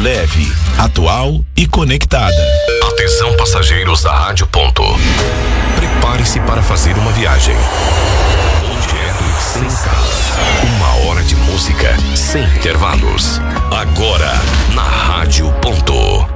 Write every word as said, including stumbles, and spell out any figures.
leve, atual e conectada. Atenção, passageiros da Rádio Ponto. Prepare-se para fazer uma viagem. Direto sem escala. Uma hora de música sem intervalos. Agora, na Rádio Ponto.